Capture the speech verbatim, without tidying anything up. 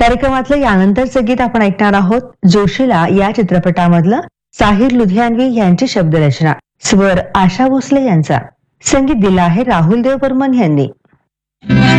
कार्यक्रमातलं यानंतरचं गीत आपण ऐकणार आहोत जोशीला या चित्रपटामधलं साहिर लुधियानवी यांची शब्दरचना, स्वर आशा भोसले यांचा, संगीत दिलं आहे राहुल देव बर्मन यांनी.